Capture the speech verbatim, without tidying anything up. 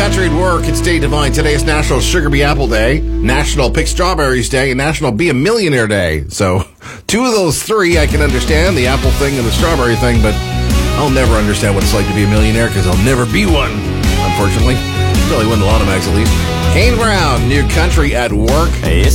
Country at Work. It's Dave Devine. Today is National Sugar Bee Apple Day, National Pick Strawberries Day, and National Be a Millionaire Day. So, two of those three I can understand, the apple thing and the strawberry thing, but I'll never understand what it's like to be a millionaire because I'll never be one, unfortunately. Really win a lot of mags at least. Kane Brown, New Country at Work. It's